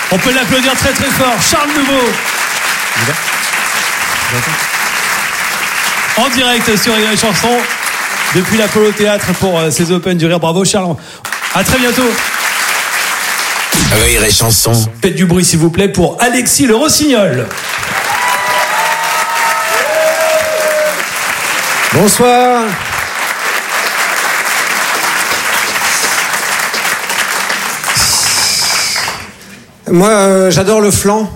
On peut l'applaudir très très fort. Charles Nouveau. En direct sur Rire et Chanson depuis l'Apollo Théâtre pour ces Open du Rire. Bravo Charles. À très bientôt. Rire et Chanson. Faites du bruit s'il vous plaît pour Alexis Le Rossignol. Bonsoir. Moi, j'adore le flan.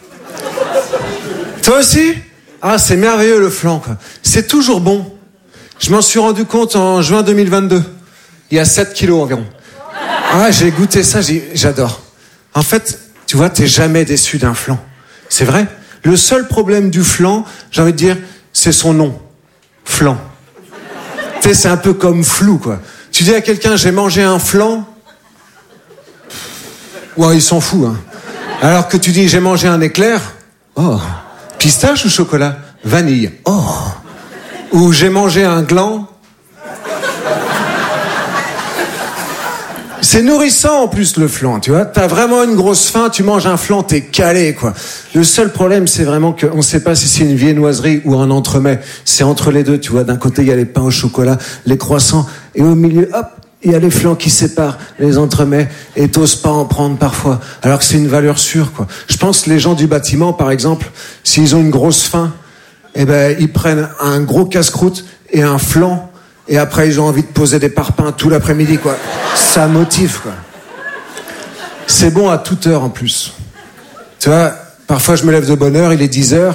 Toi aussi ? Ah, c'est merveilleux le flan, quoi. C'est toujours bon. Je m'en suis rendu compte en juin 2022. Il y a 7 kilos environ. Ah, j'ai goûté ça, j'adore. En fait, tu vois, t'es jamais déçu d'un flan. C'est vrai. Le seul problème du flan, j'ai envie de dire, c'est son nom. Flan. Tu sais, c'est un peu comme flou, quoi. Tu dis à quelqu'un, j'ai mangé un flan. Ouais, il s'en fout, hein. Alors que tu dis, j'ai mangé un éclair. Oh. Pistache ou chocolat ? Vanille. Oh. Ou j'ai mangé un gland. C'est nourrissant en plus le flan, tu vois. T'as vraiment une grosse faim, tu manges un flan, t'es calé, quoi. Le seul problème, c'est vraiment qu'on sait pas si c'est une viennoiserie ou un entremets. C'est entre les deux, tu vois. D'un côté, il y a les pains au chocolat, les croissants, et au milieu, hop, il y a les flans qui séparent les entremets, et t'oses pas en prendre parfois. Alors que c'est une valeur sûre, quoi. Je pense que les gens du bâtiment, par exemple, s'ils ont une grosse faim, eh ben, ils prennent un gros casse-croûte et un flan. Et après, ils ont envie de poser des parpaings tout l'après-midi, quoi. Ça motive, quoi. C'est bon à toute heure, en plus. Tu vois, parfois, je me lève de bonne heure, il est 10h.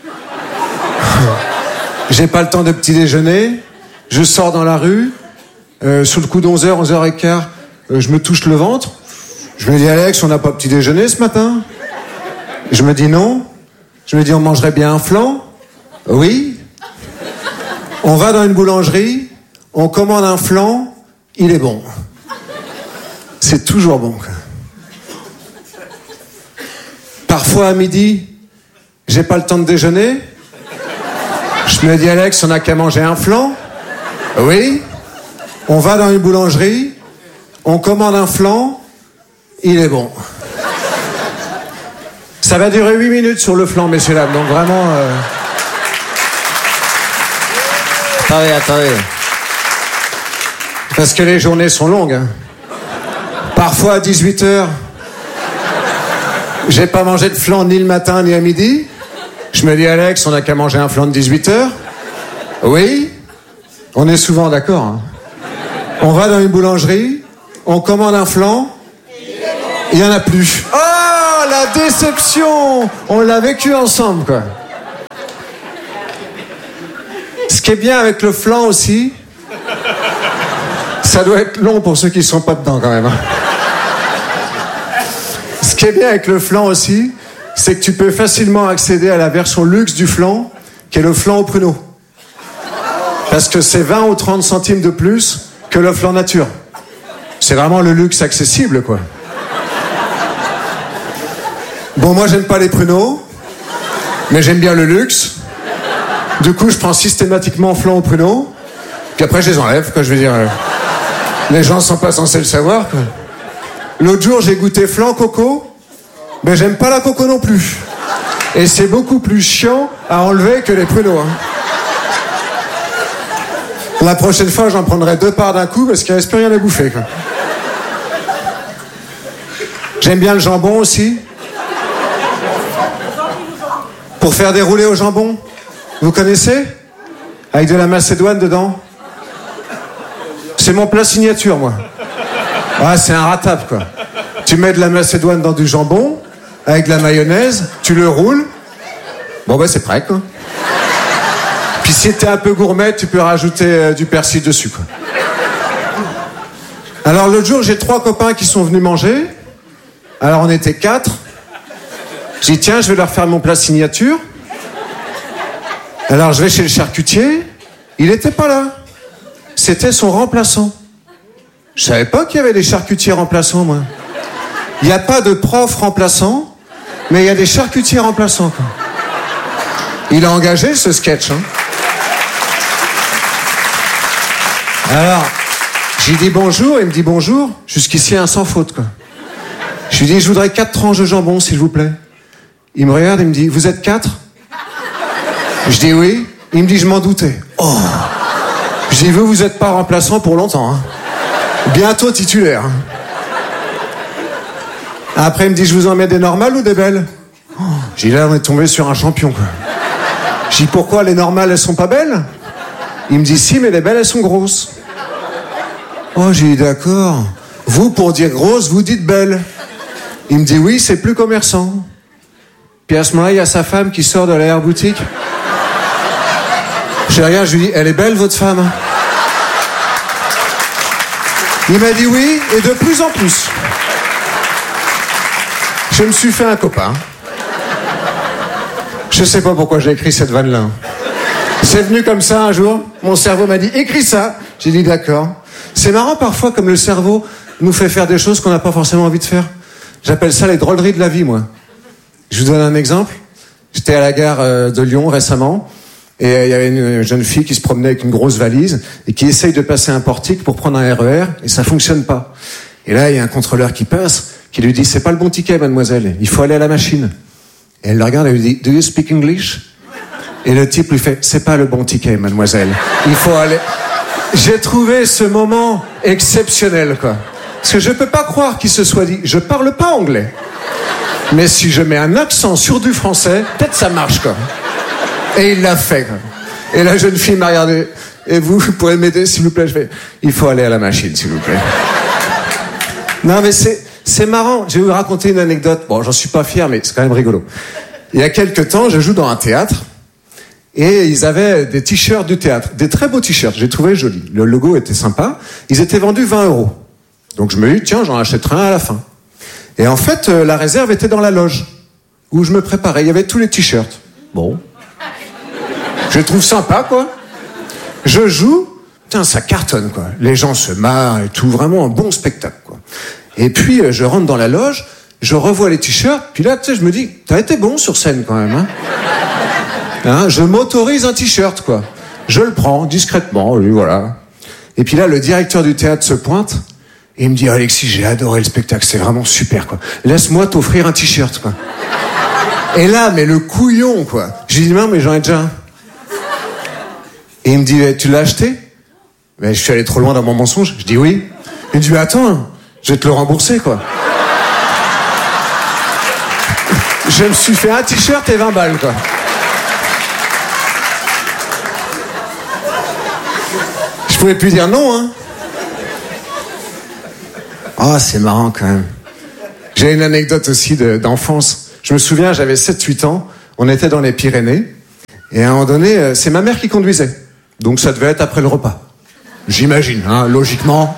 J'ai pas le temps de petit déjeuner. Je sors dans la rue. Sous le coup d'11h, 11h15, je me touche le ventre. Je me dis, Alex, on n'a pas petit déjeuner ce matin ? Je me dis non. Je me dis, on mangerait bien un flan ? Oui. On va dans une boulangerie. On commande un flan, il est bon. C'est toujours bon, quoi. Parfois à midi, j'ai pas le temps de déjeuner. Je me dis, Alex, on n'a qu'à manger un flan. Oui. On va dans une boulangerie, on commande un flan, il est bon. Ça va durer 8 minutes sur le flan, messieurs dames, donc vraiment... Attendez. Parce que les journées sont longues. Hein. Parfois à 18h, j'ai pas mangé de flan ni le matin ni à midi. Je me dis, Alex, on n'a qu'à manger un flan de 18h. Oui. On est souvent d'accord. Hein. On va dans une boulangerie, on commande un flan, il y en a plus. Oh, la déception! On l'a vécu ensemble, quoi. Ce qui est bien avec le flan aussi, ça doit être long pour ceux qui ne sont pas dedans quand même. Ce qui est bien avec le flan aussi, c'est que tu peux facilement accéder à la version luxe du flan, qui est le flan au pruneau. Parce que c'est 20 ou 30 centimes de plus que le flan nature. C'est vraiment le luxe accessible, quoi. Bon, moi, j'aime pas les pruneaux, mais j'aime bien le luxe. Du coup, je prends systématiquement flan au pruneau, puis après, je les enlève, quoi, je veux dire... Les gens sont pas censés le savoir, quoi. L'autre jour, j'ai goûté flan coco, mais j'aime pas la coco non plus. Et c'est beaucoup plus chiant à enlever que les pruneaux, hein. La prochaine fois, j'en prendrai 2 parts d'un coup, parce qu'il reste plus rien à bouffer, quoi. J'aime bien le jambon aussi. Pour faire des roulés au jambon. Vous connaissez ? Avec de la macédoine dedans. C'est mon plat signature, moi. Ah, c'est un ratable, quoi. Tu mets de la macédoine dans du jambon, avec de la mayonnaise, tu le roules. Bon, ben, c'est prêt, quoi. Puis si t'es un peu gourmet, tu peux rajouter du persil dessus, quoi. Alors, l'autre jour, j'ai 3 copains qui sont venus manger. Alors, on était 4. J'ai dit, tiens, je vais leur faire mon plat signature. Alors, je vais chez le charcutier. Il était pas là. C'était son remplaçant. Je savais pas qu'il y avait des charcutiers remplaçants, moi. Il n'y a pas de prof remplaçant, mais il y a des charcutiers remplaçants, quoi. Il a engagé ce sketch, hein. Alors, j'ai dit bonjour, il me dit bonjour. Jusqu'ici, un sans faute, quoi. Je lui dis, je voudrais 4 tranches de jambon, s'il vous plaît. Il me regarde, il me dit, vous êtes 4? Je dis oui. Il me dit, je m'en doutais. Oh. Je dis, vous êtes pas remplaçant pour longtemps. Hein. Bientôt titulaire. Après, il me dit, je vous en mets des normales ou des belles? Oh. J'ai dit, là, on est tombé sur un champion, quoi. Je dis, pourquoi les normales, elles sont pas belles? Il me dit, si, mais les belles, elles sont grosses. Oh, j'ai dit, d'accord. Vous, pour dire grosse, vous dites belle. Il me dit, oui, c'est plus commerçant. Puis à ce moment-là, il y a sa femme qui sort de l'arrière-boutique. Je regarde, je lui dis, elle est belle, votre femme? Il m'a dit oui, et de plus en plus. Je me suis fait un copain. Je sais pas pourquoi j'ai écrit cette vanne-là. C'est venu comme ça un jour, mon cerveau m'a dit, écris ça. J'ai dit, d'accord. C'est marrant parfois comme le cerveau nous fait faire des choses qu'on n'a pas forcément envie de faire. J'appelle ça les drôleries de la vie, moi. Je vous donne un exemple. J'étais à la gare de Lyon récemment, et il y avait une jeune fille qui se promenait avec une grosse valise, et qui essaye de passer un portique pour prendre un RER, et ça fonctionne pas. Et là, il y a un contrôleur qui passe, qui lui dit, c'est pas le bon ticket, mademoiselle, il faut aller à la machine. Et elle le regarde et lui dit, do you speak English? Et le type lui fait, c'est pas le bon ticket, mademoiselle, il faut aller... J'ai trouvé ce moment exceptionnel, quoi. Parce que je peux pas croire qu'il se soit dit, je parle pas anglais. Mais si je mets un accent sur du français, peut-être ça marche, quoi. Et il l'a fait, quoi. Et la jeune fille m'a regardé. Et vous pourrez m'aider, s'il vous plaît? Je fais, il faut aller à la machine, s'il vous plaît. Non, mais c'est marrant. Je vais vous raconter une anecdote. Bon, j'en suis pas fier, mais c'est quand même rigolo. Il y a quelques temps, je joue dans un théâtre. Et ils avaient des t-shirts du théâtre. Des très beaux t-shirts. J'ai trouvé joli. Le logo était sympa. Ils étaient vendus 20 €. Donc je me dis, tiens, j'en achèterai un à la fin. Et en fait, la réserve était dans la loge, où je me préparais. Il y avait tous les t-shirts. Bon. Je trouve sympa, quoi. Je joue. Putain, ça cartonne, quoi. Les gens se marrent et tout. Vraiment un bon spectacle, quoi. Et puis, je rentre dans la loge, je revois les t-shirts, puis là, tu sais, je me dis, t'as été bon sur scène, quand même, hein. Hein, je m'autorise un t-shirt, quoi. Je le prends, discrètement, lui, voilà. Et puis là, le directeur du théâtre se pointe, et il me dit, Alexis, j'ai adoré le spectacle, c'est vraiment super, quoi. Laisse-moi t'offrir un t-shirt, quoi. Et là, mais le couillon, quoi. Je lui dis, non, mais j'en ai déjà un. Et il me dit, tu l'as acheté? Mais je suis allé trop loin dans mon mensonge. Je dis oui. Il me dit, attends, je vais te le rembourser, quoi. Je me suis fait un t-shirt et 20 balles, quoi. Je pouvais plus dire non, hein. Ah, c'est marrant quand même. J'ai une anecdote aussi d'enfance. Je me souviens, j'avais 7-8 ans, on était dans les Pyrénées, et à un moment donné, c'est ma mère qui conduisait. Donc ça devait être après le repas. J'imagine, hein, logiquement.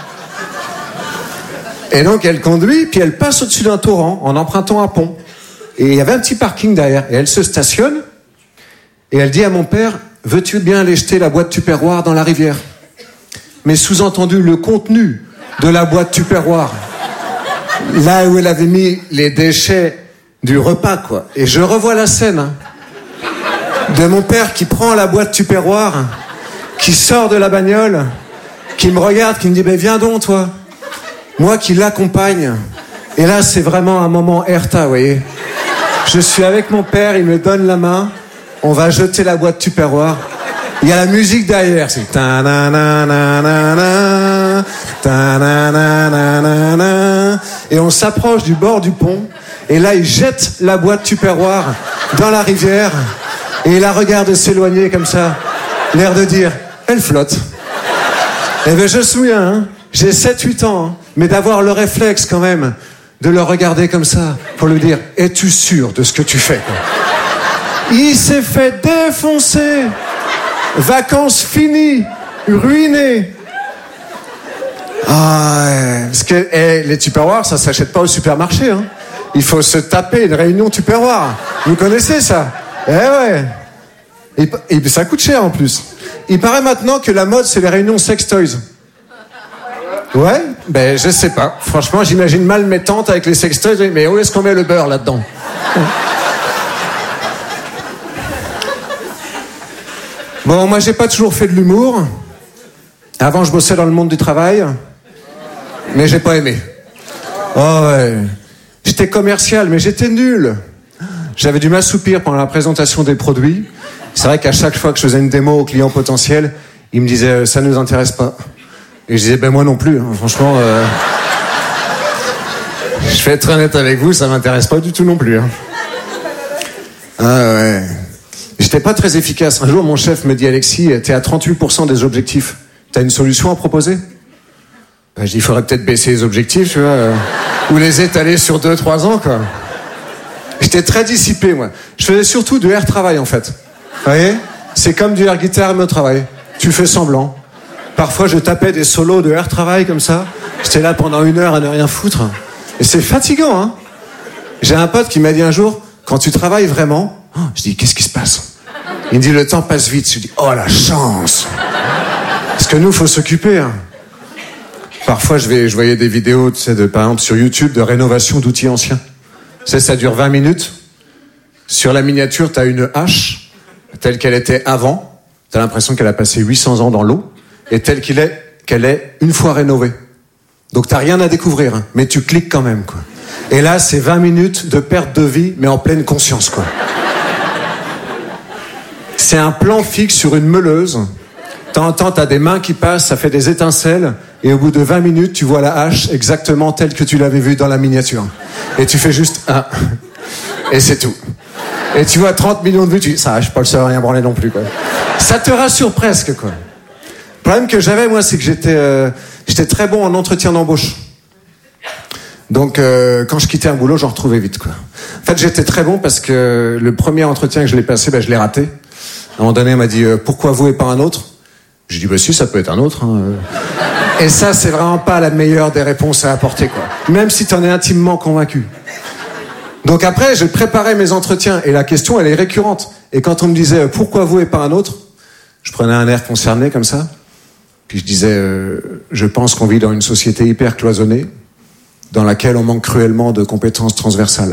Et donc elle conduit, puis elle passe au-dessus d'un torrent en empruntant un pont. Et il y avait un petit parking derrière, et elle se stationne, et elle dit à mon père, veux-tu bien aller jeter la boîte Tupperware dans la rivière? Mais sous-entendu, le contenu de la boîte Tupperware. Là où elle avait mis les déchets du repas, quoi. Et je revois la scène, hein, de mon père qui prend la boîte Tupperware, qui sort de la bagnole, qui me regarde, qui me dit, viens donc, toi. Moi qui l'accompagne. Et là, c'est vraiment un moment Erta, vous voyez. Je suis avec mon père, il me donne la main, on va jeter la boîte Tupperware. Il y a la musique derrière, c'est ta-na-na-na-na-na, ta-na-na-na-na-na. Et on s'approche du bord du pont, et là il jette la boîte Tupperware dans la rivière, et il la regarde s'éloigner comme ça, l'air de dire, elle flotte. Eh ben je me souviens, hein, j'ai 7-8 ans, hein, mais d'avoir le réflexe quand même, de le regarder comme ça, pour lui dire, es-tu sûr de ce que tu fais, quoi? Il s'est fait défoncer. Vacances finies, ruinées. Ah, ouais. Parce que les Tupperware, ça s'achète pas au supermarché, hein. Il faut se taper une réunion Tupperware. Vous connaissez ça? Eh ouais. Et ça coûte cher en plus. Il paraît maintenant que la mode, c'est les réunions sex toys. Ouais? Je sais pas. Franchement, j'imagine mal mes tantes avec les sex toys. Mais où est-ce qu'on met le beurre là-dedans? Bon, moi, j'ai pas toujours fait de l'humour. Avant, je bossais dans le monde du travail. Mais j'ai pas aimé. Oh, ouais. J'étais commercial, mais j'étais nul. J'avais dû m'assoupir pendant la présentation des produits. C'est vrai qu'à chaque fois que je faisais une démo au client potentiel, il me disait ça nous intéresse pas. Et je disais ben moi non plus. Hein. Franchement, je vais être honnête avec vous, ça m'intéresse pas du tout non plus. Hein. Ah ouais. J'étais pas très efficace. Un jour, mon chef me dit Alexis, t'es à 38% des objectifs. T'as une solution à proposer? Ben, je dis il faudrait peut-être baisser les objectifs, tu vois, ou les étaler sur 2-3 ans, quoi. J'étais très dissipé, moi. Je faisais surtout du air travail, en fait. Vous voyez? C'est comme du air guitare, mais au travail. Tu fais semblant. Parfois, je tapais des solos de air travail comme ça. J'étais là pendant 1 heure à ne rien foutre. Et c'est fatigant, hein. J'ai un pote qui m'a dit un jour, quand tu travailles vraiment, je dis, qu'est-ce qui se passe? Il me dit, le temps passe vite. Je dis, oh la chance! Parce que nous, faut s'occuper, hein. Parfois, je voyais des vidéos, tu sais, par exemple, sur YouTube, de rénovation d'outils anciens. Tu sais, ça dure 20 minutes. Sur la miniature, t'as une hache, telle qu'elle était avant. T'as l'impression qu'elle a passé 800 ans dans l'eau. Et telle qu'elle est une fois rénovée. Donc t'as rien à découvrir, hein, mais tu cliques quand même, quoi. Et là, c'est 20 minutes de perte de vie, mais en pleine conscience, quoi. C'est un plan fixe sur une meuleuse. T'entends, t'as des mains qui passent, ça fait des étincelles, et au bout de 20 minutes, tu vois la hache exactement telle que tu l'avais vue dans la miniature. Et tu fais juste et c'est tout. Et tu vois 30 millions de vues, tu dis, ça, je suis pas le seul à rien branler non plus, quoi. Ça te rassure presque, quoi. Le problème que j'avais, moi, c'est que j'étais très bon en entretien d'embauche. Donc, quand je quittais un boulot, j'en retrouvais vite, quoi. En fait, j'étais très bon parce que le premier entretien que je l'ai passé, je l'ai raté. À un moment donné, on m'a dit, pourquoi vous et pas un autre? J'ai dit, bah si, ça peut être un autre. Hein. Et ça, c'est vraiment pas la meilleure des réponses à apporter, quoi. Même si t'en es intimement convaincu. Donc après, je préparais mes entretiens et la question, elle est récurrente. Et quand on me disait, pourquoi vous et pas un autre? Je prenais un air concerné comme ça. Puis je disais, je pense qu'on vit dans une société hyper cloisonnée, dans laquelle on manque cruellement de compétences transversales.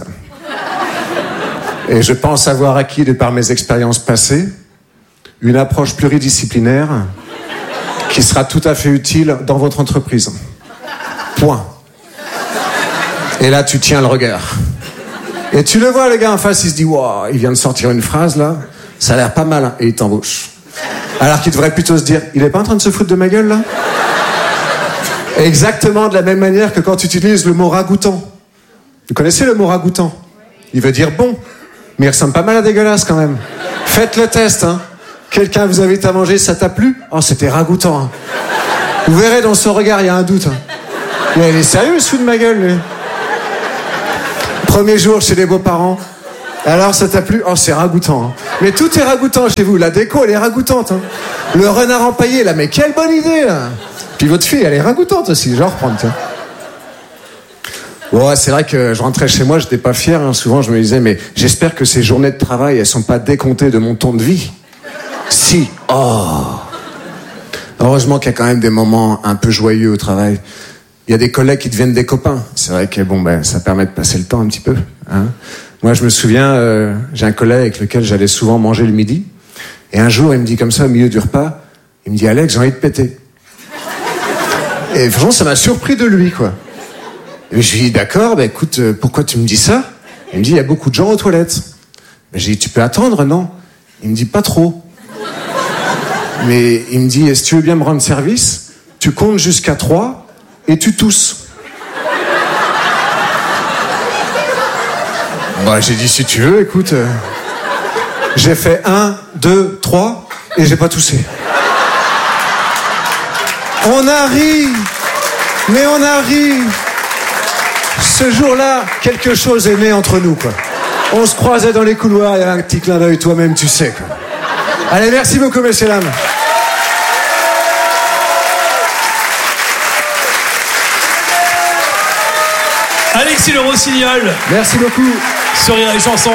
Et je pense avoir acquis, de par mes expériences passées, une approche pluridisciplinaire qui sera tout à fait utile dans votre entreprise. Point. Et là, tu tiens le regard. Et tu le vois, le gars en face, il se dit, wow, il vient de sortir une phrase, là, ça a l'air pas mal, hein, et il t'embauche. Alors qu'il devrait plutôt se dire, il est pas en train de se foutre de ma gueule, là? Exactement de la même manière que quand tu utilises le mot ragoûtant. Vous connaissez le mot ragoûtant? Il veut dire bon, mais il ressemble pas mal à dégueulasse quand même. Faites le test, hein. Quelqu'un vous invite à manger, ça t'a plu? Oh, c'était ragoûtant, hein. Vous verrez dans son regard, il y a un doute, hein. Mais il est sérieux, il se fout de ma gueule, lui. Premier jour chez les beaux-parents. Alors, ça t'a plu? Oh, c'est ragoûtant, hein. Mais tout est ragoûtant chez vous. La déco, elle est ragoûtante, hein. Le renard empaillé, là, mais quelle bonne idée, là. Puis votre fille, elle est ragoûtante aussi, je vais en reprendre, tiens. Ouais, c'est vrai que je rentrais chez moi, j'étais pas fier, hein. Souvent, je me disais, mais j'espère que ces journées de travail, elles sont pas décomptées de mon temps de vie. Si. Oh. Heureusement qu'il y a quand même des moments un peu joyeux au travail. Il y a des collègues qui deviennent des copains. C'est vrai que bon, ben, ça permet de passer le temps un petit peu, hein. Moi, je me souviens, j'ai un collègue avec lequel j'allais souvent manger le midi. Et un jour, il me dit comme ça, au milieu du repas, il me dit, Alex, j'ai envie de péter. Et franchement, ça m'a surpris de lui, quoi. Et je lui dis, d'accord, bah écoute, pourquoi tu me dis ça? Il me dit, il y a beaucoup de gens aux toilettes. J'ai dit, tu peux attendre, non? Il me dit, pas trop. Mais il me dit, si tu veux bien me rendre service, tu comptes jusqu'à 3 et tu tousses. Bah, j'ai dit, si tu veux, écoute. J'ai fait 1, 2, 3 et j'ai pas toussé. On a ri, mais on a ri. Ce jour-là, quelque chose est né entre nous, quoi. On se croisait dans les couloirs, il y avait un petit clin d'œil, toi-même, tu sais, quoi. Allez, merci beaucoup, messieurs, dames. Alexis Le Rossignol. Merci beaucoup. Sur Rire et Chanson.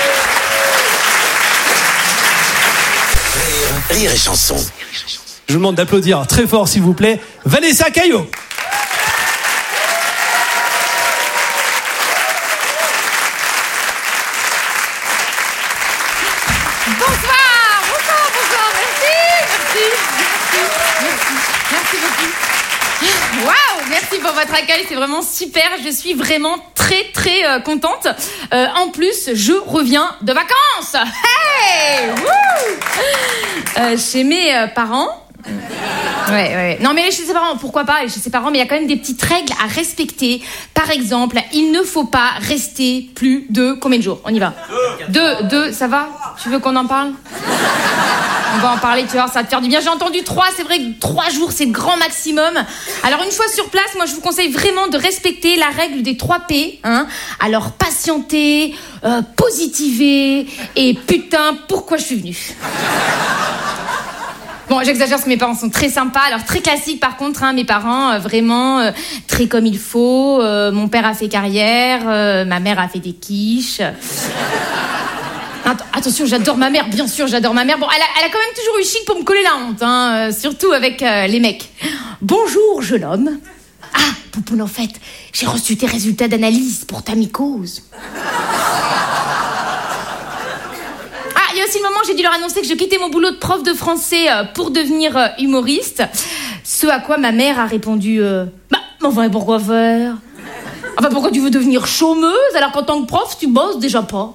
Rire et Chanson. Je vous demande d'applaudir très fort, s'il vous plaît, Vanessa Caillot. Bonsoir, merci beaucoup. Waouh, merci pour votre accueil, c'est vraiment super. Je suis vraiment très très très contente. En plus, je reviens de vacances. Hey, chez mes parents. Ouais. Non, mais chez ses parents, pourquoi pas chez ses parents, mais il y a quand même des petites règles à respecter. Par exemple, il ne faut pas rester plus de combien de jours? On y va. Deux, ça va? Tu veux qu'on en parle? On va en parler, tu vois, ça va te faire du bien. J'ai entendu 3, c'est vrai que 3 jours, c'est le grand maximum. Alors, une fois sur place, moi, je vous conseille vraiment de respecter la règle des 3 P. Hein. Alors, patienter, positiver et putain, pourquoi je suis venue? Bon, j'exagère parce que mes parents sont très sympas. Alors, très classique par contre, hein, mes parents, vraiment très comme il faut. Mon père a fait carrière, ma mère a fait des quiches. Attention, j'adore ma mère, bien sûr, j'adore ma mère. Bon, elle a quand même toujours eu chic pour me coller la honte, hein, surtout avec les mecs. Bonjour, jeune homme. Ah, Poupoune, en fait, j'ai reçu tes résultats d'analyse pour ta mycose. Il y a aussi le moment où j'ai dû leur annoncer que je quittais mon boulot de prof de français pour devenir humoriste. Ce à quoi ma mère a répondu enfin, pourquoi faire? Enfin, pourquoi tu veux devenir chômeuse alors qu'en tant que prof, tu bosses déjà pas?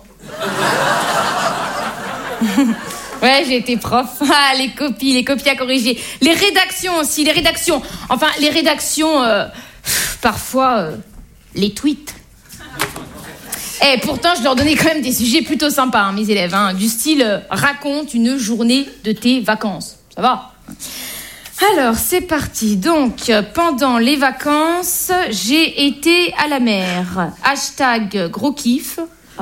Ouais, j'ai été prof. Ah, les copies à corriger. Les rédactions aussi, les rédactions. Enfin, les rédactions, parfois, les tweets. Pourtant, je leur donnais quand même des sujets plutôt sympas, hein, mes élèves. Hein, du style, raconte une journée de tes vacances. Ça va? Alors, c'est parti. Donc, pendant les vacances, j'ai été à la mer. Hashtag gros kiff.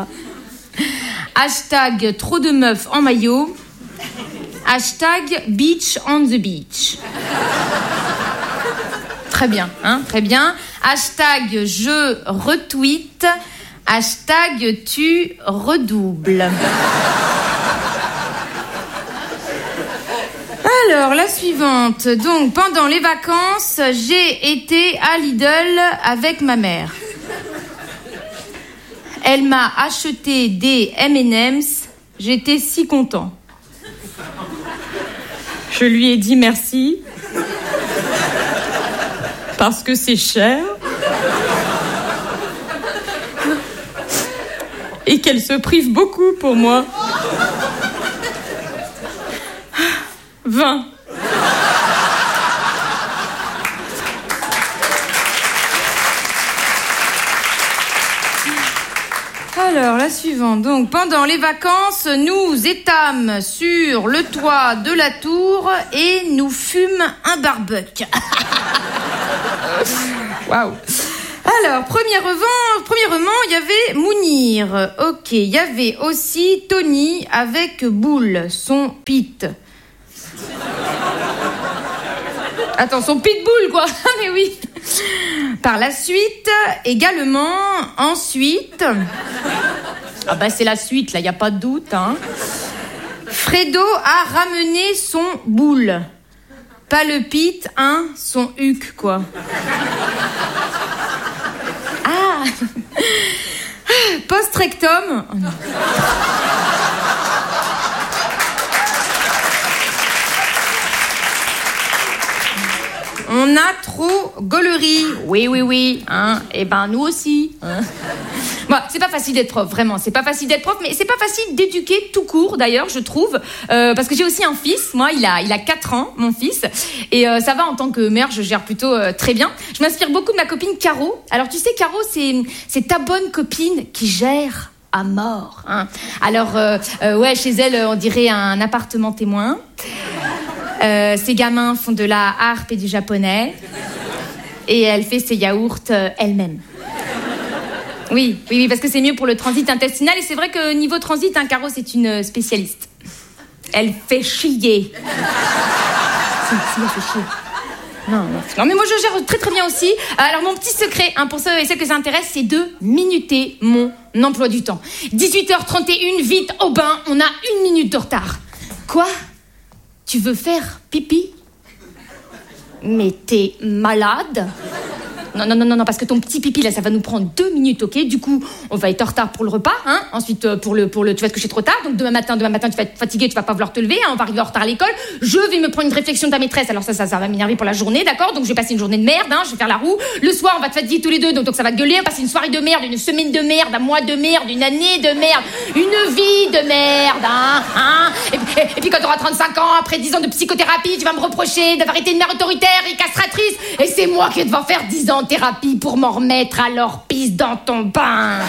Hashtag trop de meufs en maillot. Hashtag beach on the beach. Très bien, hein, très bien. Hashtag je retweet. Hashtag tu redoubles. Alors, la suivante. Donc, pendant les vacances, j'ai été à Lidl avec ma mère. Elle m'a acheté des M&M's. J'étais si content. Je lui ai dit merci. Parce que c'est cher. Et qu'elle se prive beaucoup pour moi. 20. Alors, la suivante. Donc, pendant les vacances, nous étâmes sur le toit de la tour et nous fûmes un barbecue. Waouh. Alors, premièrement, il y avait Mounir. Ok, il y avait aussi Tony avec Boule, son pit. Attends, son pitbull, quoi. Mais oui. Par la suite, également, ensuite... Ah bah c'est la suite, là, il n'y a pas de doute, hein. Fredo a ramené son boule. Pas le pit, hein, son huc, quoi. Ah. Post-rectum. Oh non. On a trop gaulerie. Oui, hein. Eh ben, nous aussi. Hein. Bon, c'est pas facile d'être prof, vraiment. C'est pas facile d'être prof, mais c'est pas facile d'éduquer tout court, d'ailleurs, je trouve. Parce que j'ai aussi un fils. Moi, il a 4 ans, mon fils. Et ça va, en tant que mère, je gère plutôt très bien. Je m'inspire beaucoup de ma copine Caro. Alors, tu sais, Caro, c'est ta bonne copine qui gère à mort. Hein. Alors, ouais, chez elle, on dirait un appartement témoin. Ses gamins font de la harpe et du japonais. Et elle fait ses yaourts elle-même. Oui, parce que c'est mieux pour le transit intestinal. Et c'est vrai que niveau transit, Caro, c'est une spécialiste. Elle fait chier. Si, elle fait chier. Non, mais moi, je gère très très bien aussi. Alors, mon petit secret, hein, pour ceux et celles que ça intéresse, c'est de minuter mon emploi du temps. 18h31, vite au bain, on a 1 minute de retard. Quoi ? Tu veux faire pipi ? Mais t'es malade ? Non, parce que ton petit pipi, là, ça va nous prendre 2 minutes, ok? Du coup, on va être en retard pour le repas, hein? Ensuite, pour le, tu vas te coucher trop tard, donc demain matin, tu vas être fatigué, tu vas pas vouloir te lever, hein? On va arriver en retard à l'école. Je vais me prendre une réflexion de ta maîtresse, alors ça va m'énerver pour la journée, d'accord? Donc je vais passer une journée de merde, hein? Je vais faire la roue. Le soir, on va te fatiguer tous les deux, donc ça va gueuler, on va passer une soirée de merde, une semaine de merde, un mois de merde, une année de merde, une vie de merde, hein? Et puis quand tu auras 35 ans, après 10 ans de psychothérapie, tu vas me reprocher d'avoir été une mère autoritaire et castratrice, et c'est moi qui vais devoir faire 10 ans de thérapie pour m'en remettre, alors pisse dans ton bain.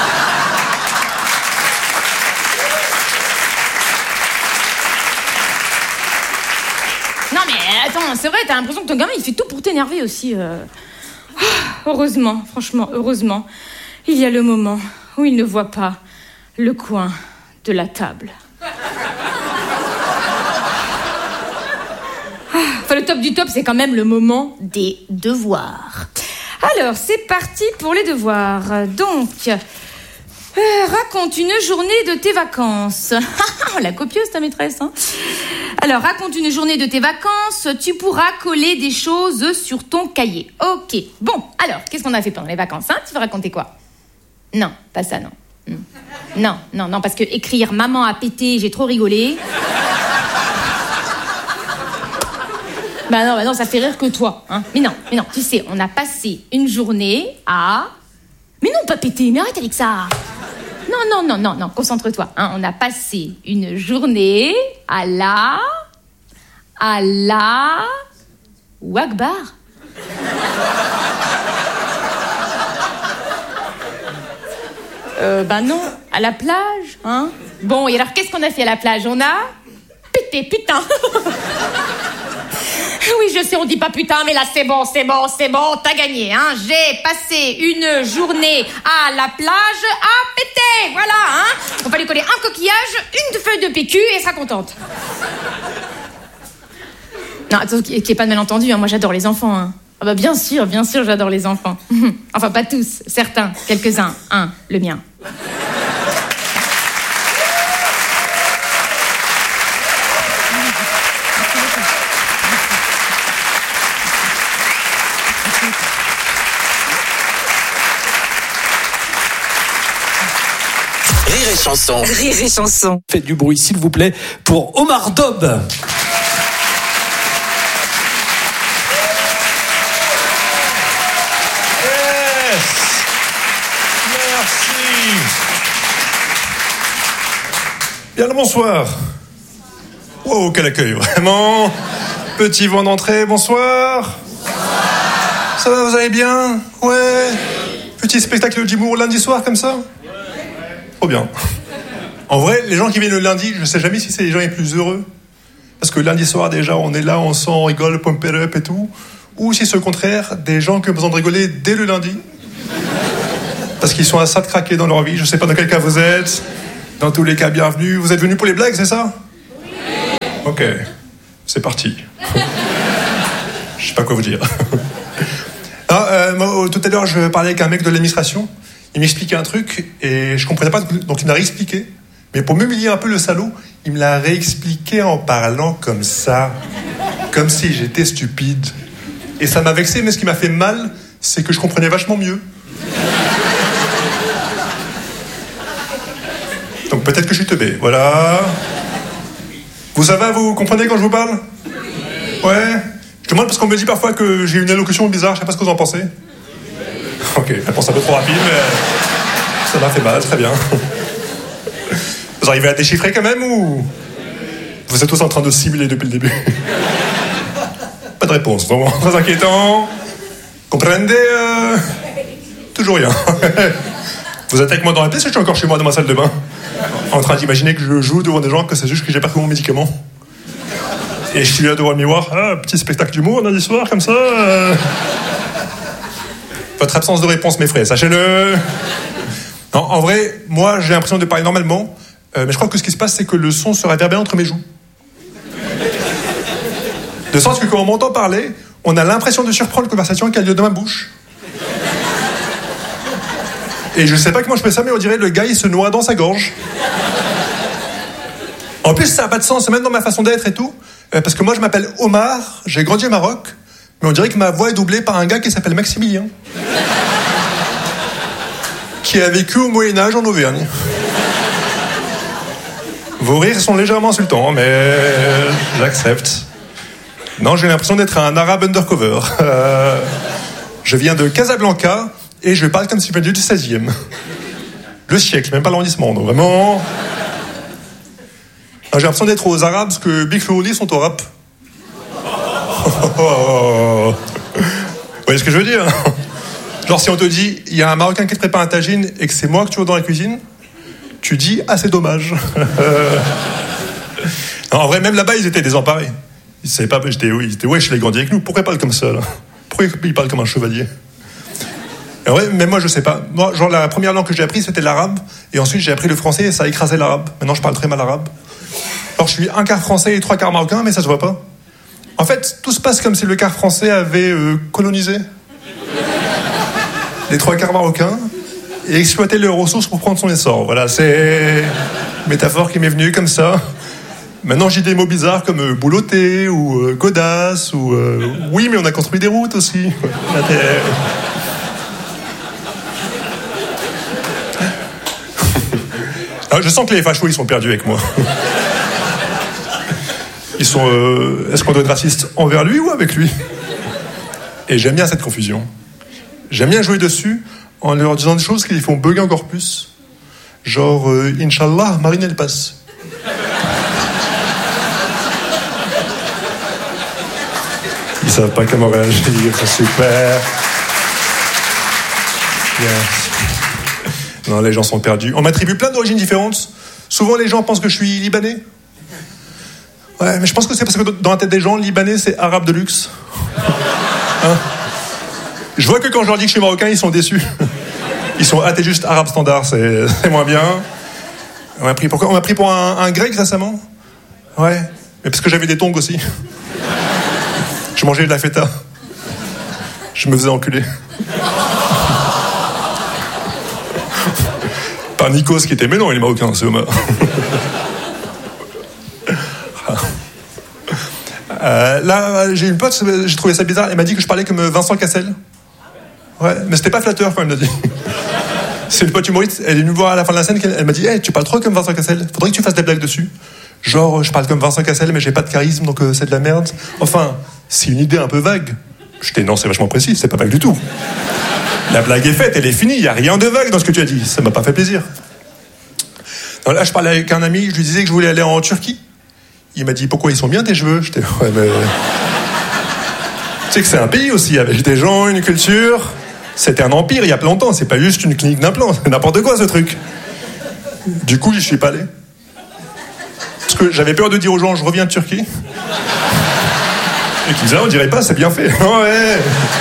Non mais attends, c'est vrai, t'as l'impression que ton gamin il fait tout pour t'énerver aussi. Heureusement, franchement, heureusement, il y a le moment où il ne voit pas le coin de la table. Enfin, le top du top, c'est quand même le moment des devoirs. Alors, c'est parti pour les devoirs. Donc, raconte une journée de tes vacances. La copieuse, ta maîtresse, hein. Alors, raconte une journée de tes vacances. Tu pourras coller des choses sur ton cahier. Ok. Bon, alors, qu'est-ce qu'on a fait pendant les vacances, hein? Tu veux raconter quoi? Non, pas ça, non. Non, parce que écrire « Maman a pété, j'ai trop rigolé ». Bah non, ça fait rire que toi, hein. Mais non, tu sais, on a passé une journée à... Mais non, pas péter, mais arrête avec ça. Non, concentre-toi, hein. On a passé une journée à la... Wagbar. Non, à la plage, hein. Bon, et alors, qu'est-ce qu'on a fait à la plage? On a... pété, putain. Oui, je sais, on dit pas putain, mais là, c'est bon, t'as gagné, hein. J'ai passé une journée à la plage à péter, voilà, hein. On va lui coller un coquillage, une feuille de PQ et elle sera contente. Non, attends, qu'il n'y ait pas de malentendu, hein. Moi, j'adore les enfants, hein. Ah bah bien sûr, j'adore les enfants. Enfin, pas tous, certains, quelques-uns, le mien. Rire et chanson. Faites du bruit, s'il vous plaît, pour Omar Dob. Yes. Merci. Bien le bonsoir. Wow, quel accueil, vraiment. Petit vent d'entrée, bonsoir. Ça va, vous allez bien? Ouais. Petit spectacle d'humour lundi soir, comme ça? Trop bien. En vrai, les gens qui viennent le lundi, je sais jamais si c'est les gens les plus heureux. Parce que lundi soir, déjà, on est là, on sent, on rigole, pump it up et tout. Ou si c'est au contraire, des gens qui ont besoin de rigoler dès le lundi. Parce qu'ils sont à ça de craquer dans leur vie. Je sais pas dans quel cas vous êtes. Dans tous les cas, bienvenue. Vous êtes venus pour les blagues, c'est ça? Oui. Ok. C'est parti. Je sais pas quoi vous dire. Moi, tout à l'heure, je parlais avec un mec de l'administration. Il m'expliquait un truc et je comprenais pas, donc il m'a réexpliqué. Mais pour m'humilier un peu le salaud, il me l'a réexpliqué en parlant comme ça. Comme si j'étais stupide. Et ça m'a vexé, mais ce qui m'a fait mal, c'est que je comprenais vachement mieux. Donc peut-être que je suis teubé, voilà. Vous savez, vous comprenez quand je vous parle? Ouais. Je demande parce qu'on me dit parfois que j'ai une élocution bizarre, je sais pas ce que vous en pensez. Ok, réponse un peu trop rapide, mais ça m'a fait mal, très bien. Vous arrivez à déchiffrer quand même ou vous êtes tous en train de simuler depuis le début? Pas de réponse, vraiment très inquiétant. Comprendez toujours rien. Vous êtes avec moi dans la pièce ou je suis encore chez moi dans ma salle de bain? En train d'imaginer que je joue devant des gens, que c'est juste que j'ai pas trouvé mon médicament. Et je suis là devant le miroir, petit spectacle d'humour lundi soir, comme ça. Votre absence de réponse m'effraie, sachez-le. Non, en vrai, moi, j'ai l'impression de parler normalement, mais je crois que ce qui se passe, c'est que le son se réverbère entre mes joues. De sorte que quand on m'entend parler, on a l'impression de surprendre la conversation qui a lieu dans ma bouche. Et je sais pas comment je fais ça, mais on dirait le gars, il se noie dans sa gorge. En plus, ça n'a pas de sens, même dans ma façon d'être et tout, parce que moi, je m'appelle Omar, j'ai grandi au Maroc, Mais on dirait que ma voix est doublée par un gars qui s'appelle Maximilien. Qui a vécu au Moyen-Âge en Auvergne. Vos rires sont légèrement insultants, mais j'accepte. Non, j'ai l'impression d'être un arabe undercover. Je viens de Casablanca et je parle comme si je venais du 16e. Le siècle, même pas l'arrondissement, donc vraiment... J'ai l'impression d'être aux arabes parce que Big Flo et Oli sont au rap. Vous voyez ce que je veux dire? Genre si on te dit, il y a un Marocain qui te prépare un tagine et que c'est moi que tu vois dans la cuisine, tu dis, ah c'est dommage. Non, en vrai, même là-bas, ils étaient désemparés. Ils savaient pas, ils étaient wesh, il a grandi avec nous, pourquoi il parle comme ça là? Pourquoi il parle comme un chevalier? Et en vrai, même moi je sais pas. Moi, genre la première langue que j'ai appris c'était l'arabe, et ensuite j'ai appris le français et ça a écrasé l'arabe. Maintenant je parle très mal arabe. Alors je suis un quart français et 3 quarts marocain, mais ça se voit pas. En fait, tout se passe comme si le quart français avait colonisé les 3 quarts marocains et exploité leurs ressources pour prendre son essor. Voilà, c'est une métaphore qui m'est venue comme ça. Maintenant, j'ai des mots bizarres comme boulotter ou godasse ou oui, mais on a construit des routes aussi. Je sens que les fachos, ils sont perdus avec moi. Ils sont... est-ce qu'on doit être raciste envers lui ou avec lui? Et j'aime bien cette confusion. J'aime bien jouer dessus en leur disant des choses qui les font bugger encore plus. Genre, Inch'Allah, Marine, elle passe. Ils savent pas comment réagir, c'est super. Yes. Non, les gens sont perdus. On m'attribue plein d'origines différentes. Souvent, les gens pensent que je suis libanais. Ouais, mais je pense que c'est parce que dans la tête des gens, libanais, c'est arabe de luxe. Hein? Je vois que quand je leur dis que je suis marocain, ils sont déçus. Ils sont, ah, t'es juste arabe standard, c'est moins bien. On m'a pris pour un grec récemment. Ouais, mais parce que j'avais des tongs aussi. Je mangeais de la feta. Je me faisais enculer. Par Nikos qui était, mais non, il est marocain, c'est Omar. Là, j'ai une pote, j'ai trouvé ça bizarre, elle m'a dit que je parlais comme Vincent Cassel. Ouais, mais c'était pas flatteur quand elle me l'a dit. C'est une pote humoriste, elle est venue me voir à la fin de la scène, elle m'a dit, hey, tu parles trop comme Vincent Cassel, faudrait que tu fasses des blagues dessus. Genre, je parle comme Vincent Cassel, mais j'ai pas de charisme, donc c'est de la merde. Enfin, c'est une idée un peu vague. J'étais, non, c'est vachement précis, c'est pas vague du tout. La blague est faite, elle est finie, il n'y a rien de vague dans ce que tu as dit. Ça m'a pas fait plaisir. Non, là, je parlais avec un ami, je lui disais que je voulais aller en Turquie. Il m'a dit, pourquoi ils sont bien tes cheveux? J'étais, ouais, mais... Tu sais que c'est un pays aussi, avec des gens, une culture. C'était un empire il y a plein longtemps, c'est pas juste une clinique d'implant, c'est n'importe quoi ce truc. Du coup, j'y suis pas allé. Parce que j'avais peur de dire aux gens, je reviens de Turquie. Et qu'ils disaient, on dirait pas, c'est bien fait. Ouais.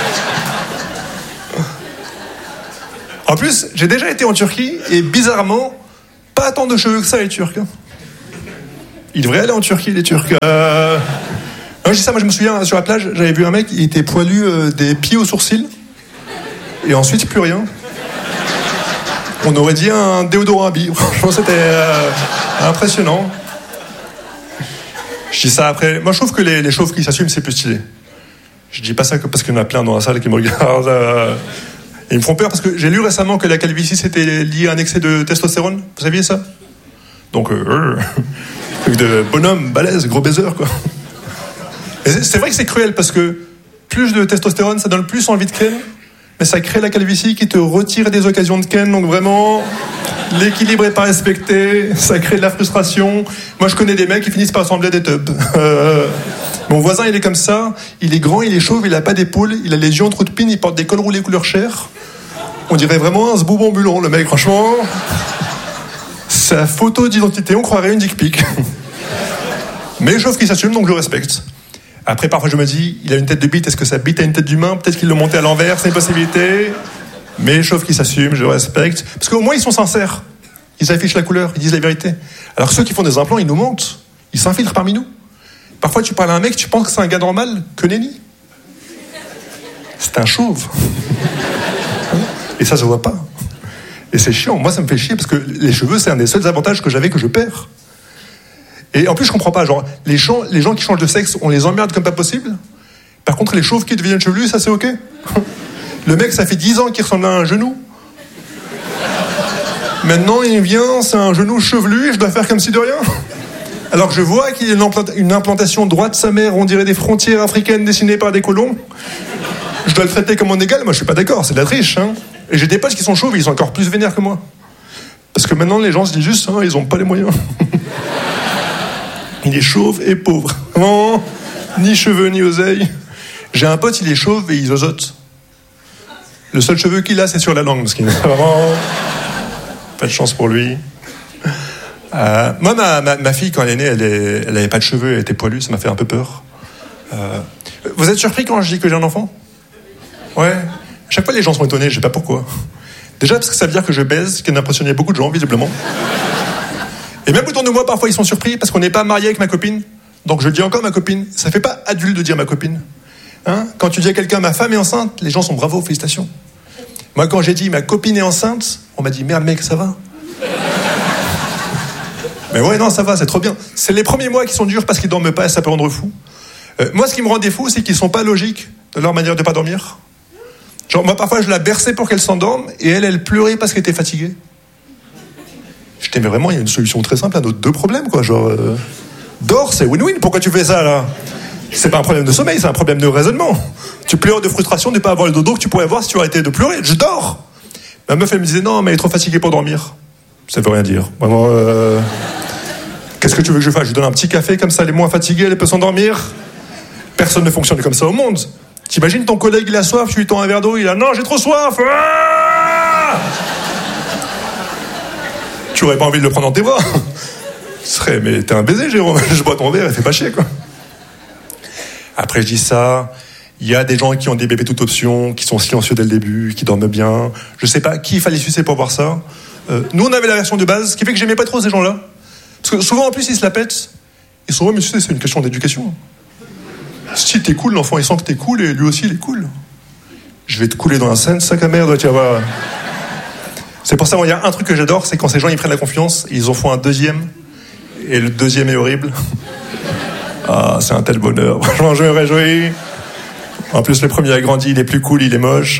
En plus, j'ai déjà été en Turquie et bizarrement, pas tant de cheveux que ça les Turcs. Ils devraient aller en Turquie les Turcs. Non, je dis ça, moi je me souviens sur la plage, j'avais vu un mec, il était poilu des pieds aux sourcils et ensuite plus rien. On aurait dit un déodorant à billes. Franchement, c'était impressionnant. Je dis ça après. Moi, je trouve que les chauves qui s'assument, c'est plus stylé. Je dis pas ça que parce qu'il y en a plein dans la salle qui me regardent. Ils me font peur parce que j'ai lu récemment que la calvitie c'était lié à un excès de testostérone. Vous saviez ça? Donc, truc de bonhomme, balèze, gros baiser, quoi. Et c'est vrai que c'est cruel parce que plus de testostérone, ça donne plus envie de ken, mais ça crée la calvitie qui te retire des occasions de ken. Donc vraiment, l'équilibre est pas respecté, ça crée de la frustration. Moi, je connais des mecs qui finissent par ressembler à des tubs. Mon voisin, il est comme ça. Il est grand, il est chauve, il a pas d'épaule, il a les yeux en trou de pine, il porte des cols roulés couleur chair. On dirait vraiment un zboub ambulant, le mec, franchement. Sa photo d'identité, on croirait une dick pic. Mais chauve qui s'assume, donc je le respecte. Après, parfois, je me dis, il a une tête de bite, est-ce que sa bite a une tête d'humain? Peut-être qu'il l'a monté à l'envers, c'est une possibilité. Mais chauve qui s'assume, je le respecte. Parce qu'au moins, ils sont sincères. Ils affichent la couleur, ils disent la vérité. Alors ceux qui font des implants, ils nous mentent. Ils s'infiltrent parmi nous. Parfois, tu parles à un mec, tu penses que c'est un gars normal, que nenni. C'est un chauve. Et ça se voit pas. Et c'est chiant. Moi, ça me fait chier parce que les cheveux, c'est un des seuls avantages que j'avais que je perds. Et en plus, je comprends pas. Genre, les gens qui changent de sexe, on les emmerde comme pas possible. Par contre, les chauves qui deviennent chevelus, ça c'est ok. Le mec, ça fait 10 ans qu'il ressemble à un genou. Maintenant, il vient, c'est un genou chevelu et je dois faire comme si de rien. Alors que je vois qu'il y a une implantation droite de sa mère, on dirait des frontières africaines dessinées par des colons. Je dois le traiter comme un égal, moi je suis pas d'accord, c'est de la triche. Hein. Et j'ai des potes qui sont chauves et ils sont encore plus vénères que moi. Parce que maintenant, les gens se disent juste, hein, ils ont pas les moyens. Il est chauve et pauvre. Non, ni cheveux ni oseille. J'ai un pote, il est chauve et il zozote. Le seul cheveu qu'il a, c'est sur la langue, parce qu'il n'a vraiment pas de chance pour lui. Moi, ma fille, quand elle est née, elle n'avait pas de cheveux, elle était poilue, ça m'a fait un peu peur. Vous êtes surpris quand je dis que j'ai un enfant ? Ouais. À chaque fois, les gens sont étonnés, je sais pas pourquoi. Déjà, parce que ça veut dire que je baise, ce qui a impressionné beaucoup de gens, visiblement. Et même autour de moi, parfois, ils sont surpris parce qu'on n'est pas marié avec ma copine. Donc, je dis encore ma copine. Ça fait pas adulte de dire ma copine. Hein ? Quand tu dis à quelqu'un, ma femme est enceinte, les gens sont bravo, félicitations. Moi, quand j'ai dit ma copine est enceinte, on m'a dit, merde, mec, ça va ? Mais ouais, non, ça va, c'est trop bien. C'est les premiers mois qui sont durs parce qu'ils dorment pas et ça peut rendre fou. Moi, ce qui me rendait fou, c'est qu'ils sont pas logiques de leur manière de pas dormir. Genre, moi, parfois, je la berçais pour qu'elle s'endorme et elle pleurait parce qu'elle était fatiguée. Je t'aimais vraiment, il y a une solution très simple à nos deux problèmes, quoi. Genre, dors, c'est win-win, pourquoi tu fais ça, là ? C'est pas un problème de sommeil, c'est un problème de raisonnement. Tu pleures de frustration de ne pas avoir le dodo que tu pourrais avoir si tu arrêtais de pleurer. Je dors ! Ma meuf, elle me disait, non, mais elle est trop fatiguée pour dormir. Ça veut rien dire. Vraiment, qu'est-ce que tu veux que je fasse ? Je lui donne un petit café, comme ça, elle est moins fatiguée, elle peut s'endormir. Personne ne fonctionne comme ça au monde. T'imagines ton collègue, il a soif, tu lui tends un verre d'eau, il a, non, j'ai trop soif. Ah ! Tu aurais pas envie de le prendre dans tes bras. Ce serait, mais t'es un baiser, Jérôme. Je bois ton verre, elle fait pas chier, quoi. Après, je dis ça. Il y a des gens qui ont des bébés toute option, qui sont silencieux dès le début, qui dorment bien. Je sais pas qui il fallait sucer pour voir ça. Nous, on avait la version de base, ce qui fait que j'aimais pas trop ces gens-là. Parce que souvent, en plus, ils se la pètent. Ils sont, ouais, mais tu sais, c'est une question d'éducation. Si t'es cool, l'enfant, il sent que t'es cool, et lui aussi, il est cool. Je vais te couler dans la scène, sac à merde, tu vas voir. C'est pour ça, il y a un truc que j'adore, c'est quand ces gens, ils prennent la confiance, ils en font un deuxième, et le deuxième est horrible. Ah, c'est un tel bonheur. Franchement, je me réjouis. En plus, le premier a grandi, il est plus cool, il est moche.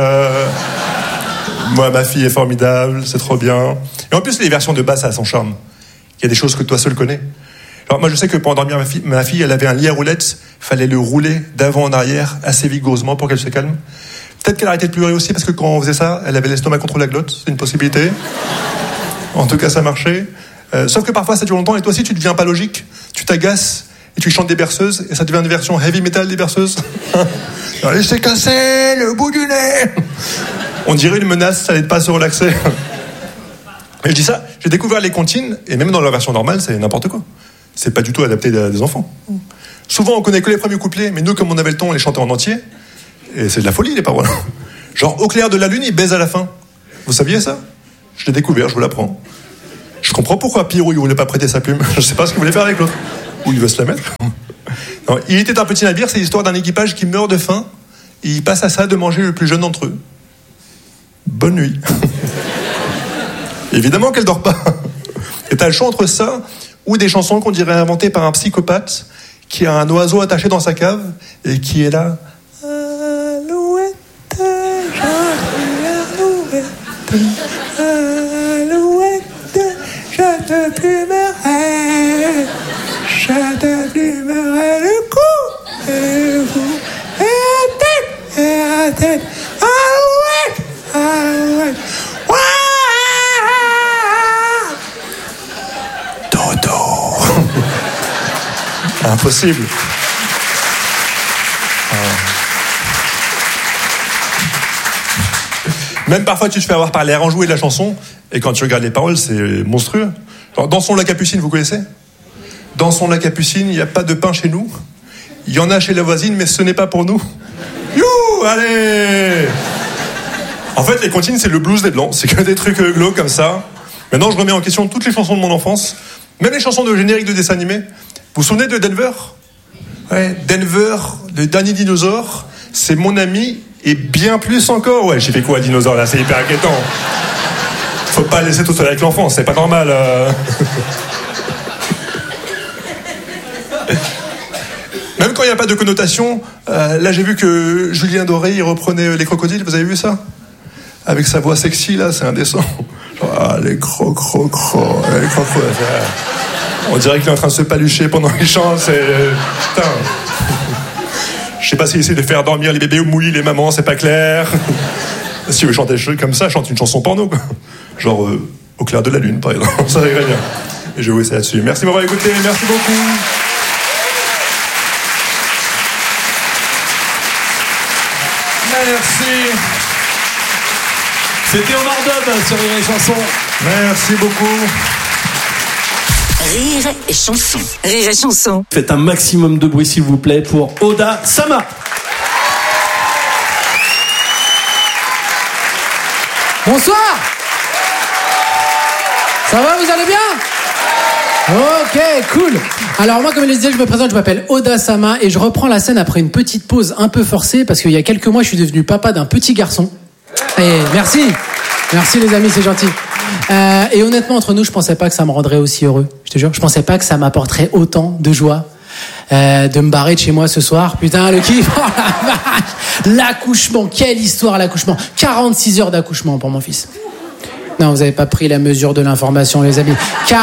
Moi, ma fille est formidable, c'est trop bien. Et en plus, les versions de base, ça a son charme. Il y a des choses que toi seul connais. Alors moi, je sais que pour endormir ma fille, elle avait un lit à roulettes. Fallait le rouler d'avant en arrière assez vigoureusement pour qu'elle se calme. Peut-être qu'elle arrêtait de pleurer aussi parce que quand on faisait ça, elle avait l'estomac contre la glotte. C'est une possibilité. En tout cas, ça marchait. Sauf que parfois, ça dure longtemps et toi aussi, tu deviens pas logique. Tu t'agaces et tu chantes des berceuses et ça devient une version heavy metal des berceuses. Allez, je t'ai cassé le bout du nez. On dirait une menace, ça n'aide pas à se relaxer. Mais je dis ça, j'ai découvert les comptines et même dans leur version normale, c'est n'importe quoi. C'est pas du tout adapté à des enfants. Souvent, on connaît que les premiers couplets, mais nous, comme on avait le temps, on les chantait en entier. Et c'est de la folie, les paroles. Genre, au clair de la lune, il baise à la fin. Vous saviez ça ? Je l'ai découvert, je vous l'apprends. Je comprends pourquoi Pierrot, il voulait pas prêter sa plume. Je sais pas ce qu'il voulait faire avec l'autre. Ou il veut se la mettre. Non, il était un petit navire, c'est l'histoire d'un équipage qui meurt de faim. Et il passe à ça de manger le plus jeune d'entre eux. Bonne nuit. Évidemment qu'elle dort pas. Et t'as le choix entre ça ou des chansons qu'on dirait inventées par un psychopathe qui a un oiseau attaché dans sa cave et qui est là. Alouette, alouette, alouette, je te plumerai, je te plumerai le cou et vous et la tête, alouette, alouette. Impossible. Même parfois tu te fais avoir par l'air enjoué de la chanson et quand tu regardes les paroles c'est monstrueux. Alors, Dansons la Capucine, vous connaissez ? Dansons la Capucine, il n'y a pas de pain chez nous. Il y en a chez la voisine mais ce n'est pas pour nous. You, allez. En fait les comptines c'est le blues des blancs, c'est que des trucs glauques comme ça. Maintenant je remets en question toutes les chansons de mon enfance, même les chansons de générique de dessins animés. Vous vous souvenez de Denver ? Ouais, Denver, le dernier dinosaure, c'est mon ami et bien plus encore. Ouais, j'ai fait quoi, dinosaure là ? C'est hyper inquiétant. Faut pas le laisser tout seul avec l'enfant, c'est pas normal. Même quand il n'y a pas de connotation, là j'ai vu que Julien Doré, il reprenait Les Crocodiles, vous avez vu ça? Avec sa voix sexy, là, c'est indécent. Genre, les crocro. On dirait qu'il est en train de se palucher pendant les chants, c'est... Putain. Je sais pas s'il essaie de faire dormir les bébés ou mouiller les mamans, c'est pas clair. Si tu veux chanter des choses comme ça, chante une chanson porno, quoi. Genre, Au clair de la lune, par exemple. Ça irait bien. Et je vais vous laisser là-dessus. Merci de m'avoir écouté, merci beaucoup. Merci. C'était Omar Dub sur Rire et Chanson. Merci beaucoup. Rire et Chanson. Rire et Chanson. Faites un maximum de bruit, s'il vous plaît, pour Oda Sama. Bonsoir. Ça va, vous allez bien? Ok, cool. Alors moi, comme je le disais, je me présente, je m'appelle Oda Sama et je reprends la scène après une petite pause un peu forcée parce qu'il y a quelques mois, je suis devenu papa d'un petit garçon. Et merci les amis, c'est gentil. Et honnêtement, entre nous, je pensais pas que ça me rendrait aussi heureux. Je te jure, je pensais pas que ça m'apporterait autant de joie de me barrer de chez moi ce soir. Putain, le kiff, oh la vache. L'accouchement, quelle histoire l'accouchement. 46 heures d'accouchement pour mon fils. Non, vous n'avez pas pris la mesure de l'information, les amis.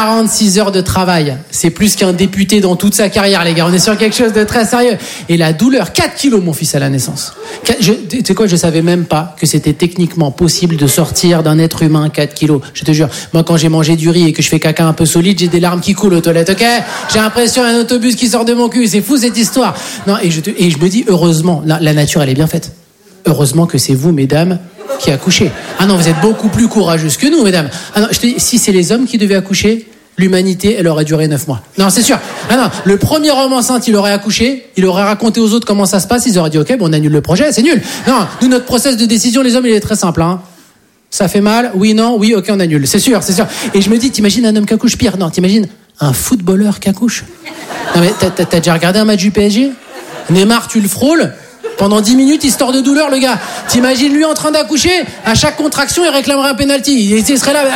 46 heures de travail. C'est plus qu'un député dans toute sa carrière, les gars. On est sur quelque chose de très sérieux. Et la douleur, 4 kilos, mon fils, à la naissance. Tu sais quoi, je savais même pas que c'était techniquement possible de sortir d'un être humain 4 kilos. Je te jure. Moi, quand j'ai mangé du riz et que je fais caca un peu solide, j'ai des larmes qui coulent aux toilettes, ok? J'ai l'impression d'un autobus qui sort de mon cul. C'est fou, cette histoire. Non, et je me dis, heureusement, la nature, elle est bien faite. Heureusement que c'est vous, mesdames, qui accouchez. Ah non, vous êtes beaucoup plus courageuses que nous, mesdames. Ah non, je te dis, si c'est les hommes qui devaient accoucher, l'humanité, elle aurait duré 9 mois. Non, c'est sûr. Ah non, le premier homme enceinte, il aurait accouché, il aurait raconté aux autres comment ça se passe, ils auraient dit, ok, bon, on annule le projet, c'est nul. Non, nous, notre process de décision, les hommes, il est très simple, hein. Ça fait mal? Oui, non, oui, ok, on annule. C'est sûr. Et je me dis, t'imagines un homme qui accouche? Pire, non, t'imagines un footballeur qui accouche? Non, mais t'as déjà regardé un match du PSG? Neymar, tu le frôles? Pendant 10 minutes, il se tord de douleur, le gars. T'imagines lui en train d'accoucher? À chaque contraction, il réclamerait un penalty. Il serait là.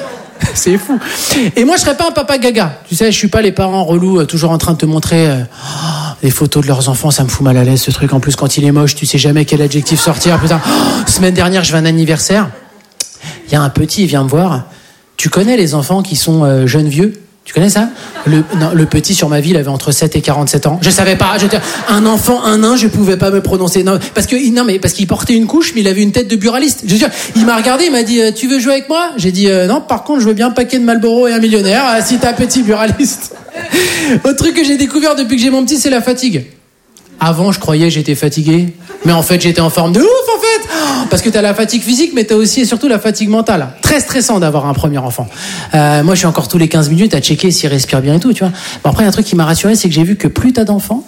C'est fou. Et moi, je serais pas un papa gaga. Tu sais, je suis pas les parents relous, toujours en train de te montrer les photos de leurs enfants. Ça me fout mal à l'aise, ce truc. En plus, quand il est moche, tu sais jamais quel adjectif sortir. Putain. Semaine dernière, je vais à un anniversaire. Il y a un petit, il vient me voir. Tu connais les enfants qui sont jeunes vieux? Tu connais ça? Le petit sur ma vie, il avait entre 7 et 47 ans. Je savais pas. Un enfant, un nain, je pouvais pas me prononcer. Non, parce qu'il portait une couche, mais il avait une tête de buraliste. Je veux dire, il m'a regardé, il m'a dit, tu veux jouer avec moi? J'ai dit, non, par contre, je veux bien un paquet de Marlboro et un millionnaire, si t'es un petit buraliste. Autre truc que j'ai découvert depuis que j'ai mon petit, c'est la fatigue. Avant, je croyais j'étais fatigué, mais en fait, j'étais en forme de ouf, en fait. Parce que t'as la fatigue physique, mais t'as aussi et surtout la fatigue mentale. Très stressant d'avoir un premier enfant. Moi, je suis encore tous les 15 minutes à checker s'il respire bien et tout, tu vois. Bon, après, un truc qui m'a rassuré, c'est que j'ai vu que plus t'as d'enfants,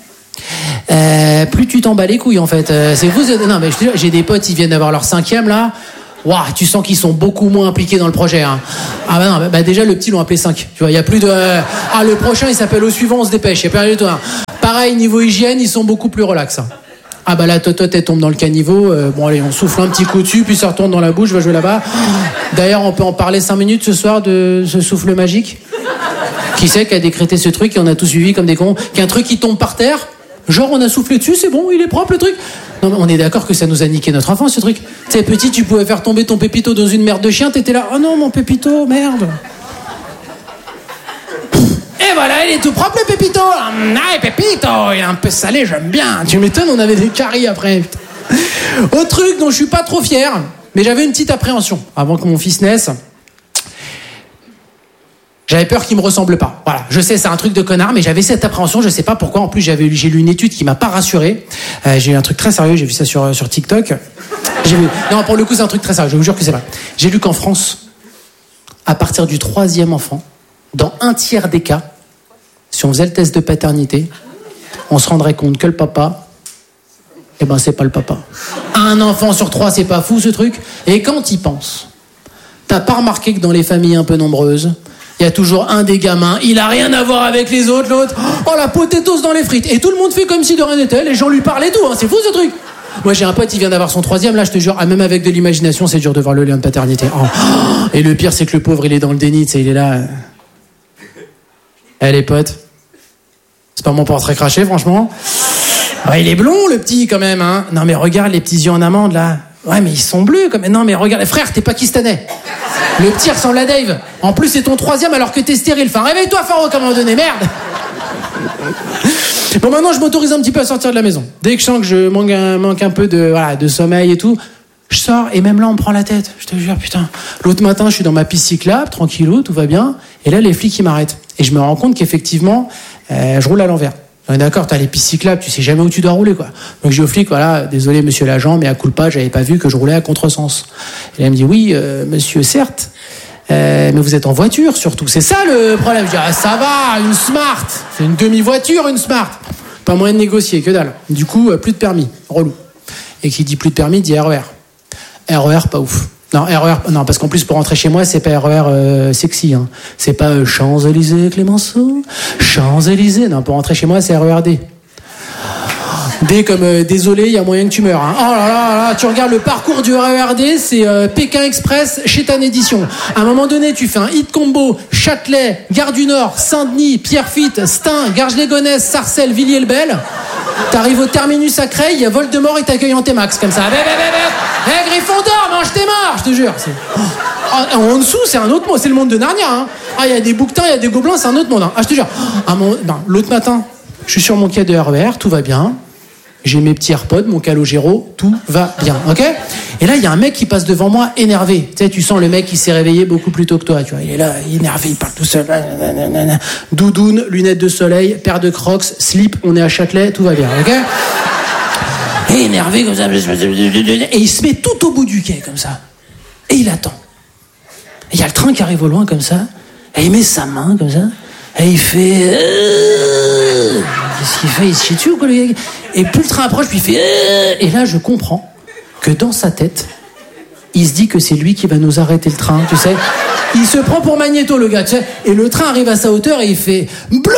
plus tu t'en bats les couilles, en fait. C'est vous. Non, mais je te dis, j'ai des potes, ils viennent d'avoir leur 5e, là. Waouh, tu sens qu'ils sont beaucoup moins impliqués dans le projet, hein. Ah bah non, bah déjà le petit l'ont appelé 5. Tu vois, il y a plus de le prochain il s'appelle au suivant, on se dépêche, il y a plus rien du tout, hein. Pareil, niveau hygiène, ils sont beaucoup plus relax, hein. Ah bah la totote elle tombe dans le caniveau, bon allez, on souffle un petit coup dessus puis ça retourne dans la bouche, va jouer là-bas. D'ailleurs, on peut en parler 5 minutes ce soir de ce souffle magique. Qui c'est qui a décrété ce truc et on a tous suivi comme des cons, qu'un truc qui tombe par terre? Genre on a soufflé dessus, c'est bon, il est propre le truc. Non mais on est d'accord que ça nous a niqué notre enfance ce truc. Tu sais petit, tu pouvais faire tomber ton pépito dans une merde de chien, t'étais là, oh non mon pépito, merde. Et voilà, il est tout propre le pépito. Ah pépito, il est un peu salé, j'aime bien. Tu m'étonnes, on avait des caries après. Autre truc dont je suis pas trop fier, mais j'avais une petite appréhension avant que mon fils naisse. J'avais peur qu'il me ressemble pas. Voilà, je sais, c'est un truc de connard, mais j'avais cette appréhension, je sais pas pourquoi. En plus, j'ai lu une étude qui m'a pas rassuré. J'ai eu un truc très sérieux, j'ai vu ça sur TikTok. Non, pour le coup, c'est un truc très sérieux, je vous jure que c'est vrai. J'ai lu qu'en France, à partir du 3e enfant, dans 1/3 des cas, si on faisait le test de paternité, on se rendrait compte que le papa, eh ben, c'est pas le papa. Un enfant sur 3, c'est pas fou, ce truc. Et quand il pense, t'as pas remarqué que dans les familles un peu nombreuses, il y a toujours un des gamins, il a rien à voir avec les autres, l'autre, oh la potatoes dans les frites. Et tout le monde fait comme si de rien n'était, les gens lui parlent et tout, hein, c'est fou ce truc. Moi j'ai un pote, il vient d'avoir son 3e, là je te jure, même avec de l'imagination, c'est dur de voir le lien de paternité. Oh. Et le pire c'est que le pauvre il est dans le déni, tu sais, il est là. Les potes, C'est pas mon portrait craché, franchement. Ouais, il est blond, le petit, quand même, hein. Non, mais regarde les petits yeux en amande, là. Ouais, mais ils sont bleus, quand même. Non, mais regarde, frère, t'es pakistanais. Le petit ressemble à Dave. En plus, c'est ton 3e alors que t'es stérile. Enfin, réveille-toi, Farouk, à un moment donné, merde. Bon, maintenant, je m'autorise un petit peu à sortir de la maison. Dès que je sens que je manque un peu de sommeil et tout, je sors et même là, on me prend la tête. Je te jure, putain. L'autre matin, je suis dans ma piste cyclable, tranquillou, tout va bien. Et là, les flics, ils m'arrêtent. Et je me rends compte qu'effectivement, je roule à l'envers. On est d'accord, t'as les pistes cyclables, tu sais jamais où tu dois rouler, quoi. Donc je dis au flic, voilà, désolé monsieur l'agent, mais à culpa, j'avais pas vu que je roulais à contresens. Et là, il me dit, oui, monsieur, certes, mais vous êtes en voiture surtout. C'est ça le problème. Je dis, ah, ça va, une Smart. C'est une demi-voiture, une Smart. Pas moyen de négocier, que dalle. Du coup, plus de permis, relou. Et qui dit plus de permis, dit RER. RER, pas ouf. Non, RER, non, parce qu'en plus, pour rentrer chez moi, c'est pas RER sexy, hein. C'est pas Champs-Élysées, Clémenceau. Champs-Élysées. Non, pour rentrer chez moi, c'est RERD. D comme désolé, il y a moyen que tu meurs, hein. Oh là là là, tu regardes le parcours du RERD, c'est Pékin Express, Chétan Édition. À un moment donné, tu fais un hit combo, Châtelet, Gare du Nord, Saint-Denis, Pierrefitte, Stein, Garges-les-Gonesse, Sarcelles, Villiers-le-Bel. T'arrives au terminus à Creil, il y a Voldemort et t'accueille en T-Max, comme ça. Hé, Gryffondor, mange tes morts, je te jure. En dessous, c'est un autre monde, c'est le monde de Narnia, hein. Ah, il y a des bouquetins, il y a des gobelins, c'est un autre monde, hein. Ah, je te jure. L'autre matin, je suis sur mon quai de RER, tout va bien. J'ai mes petits AirPods, mon Calogero, tout va bien, ok? Et là, il y a un mec qui passe devant moi, énervé. Tu sais, tu sens le mec qui s'est réveillé beaucoup plus tôt que toi, tu vois. Il est là, énervé, il parle tout seul. Doudoune, lunettes de soleil, paire de Crocs, slip, on est à Châtelet, tout va bien, ok? Et énervé comme ça. Et il se met tout au bout du quai, comme ça. Et il attend. Et il y a le train qui arrive au loin, comme ça. Et il met sa main, comme ça. Et il fait... Qu'est-ce qu'il fait? Il se chie dessus ou quoi, le gars? Et plus le train approche, puis il fait... Et là, je comprends que dans sa tête, il se dit que c'est lui qui va nous arrêter le train, tu sais. Il se prend pour Magnéto, le gars, tu sais. Et le train arrive à sa hauteur et il fait... Blocus!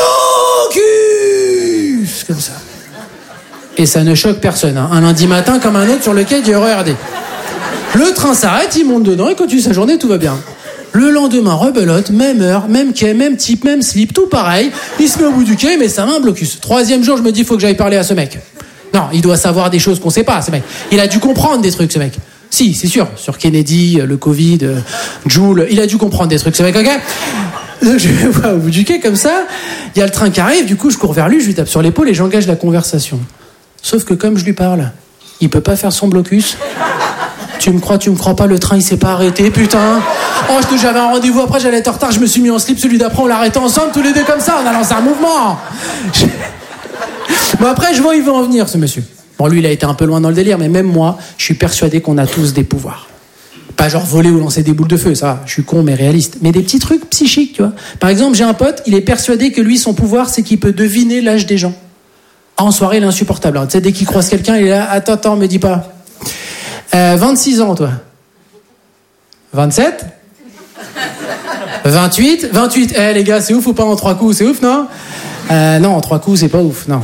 Comme ça. Et ça ne choque personne, hein. Un lundi matin comme un autre sur le quai du RERD. Le train s'arrête, il monte dedans et continue sa journée, tout va bien. Le lendemain, rebelote, même heure, même quai, même type, même slip, tout pareil. Il se met au bout du quai, il met sa main, blocus. 3e jour, je me dis, il faut que j'aille parler à ce mec. Non, il doit savoir des choses qu'on sait pas, ce mec. Il a dû comprendre des trucs, ce mec. Si, c'est sûr. Sur Kennedy, le Covid, Joule, il a dû comprendre des trucs, ce mec, ok? Donc, je vais voir au bout du quai, comme ça. Il y a le train qui arrive, du coup, je cours vers lui, je lui tape sur l'épaule et j'engage la conversation. Sauf que comme je lui parle, il peut pas faire son blocus. Tu me crois pas, le train il s'est pas arrêté, putain. Oh, j'avais un rendez-vous après, j'allais être en retard, je me suis mis en slip, celui d'après on l'a arrêté ensemble, tous les deux comme ça, on a lancé un mouvement. Bon, après je vois où il veut en venir, ce monsieur. Bon, lui il a été un peu loin dans le délire, mais même moi, je suis persuadé qu'on a tous des pouvoirs. Pas genre voler ou lancer des boules de feu, ça va, je suis con mais réaliste. Mais des petits trucs psychiques, tu vois. Par exemple, j'ai un pote, il est persuadé que lui, son pouvoir, c'est qu'il peut deviner l'âge des gens. En soirée, il est insupportable. Tu sais, dès qu'il croise quelqu'un, il est là, attends, me dis pas. 26 ans, toi. 27 28 28. Les gars, c'est ouf ou pas en 3 coups? C'est ouf, non? Non, en 3 coups, c'est pas ouf, non.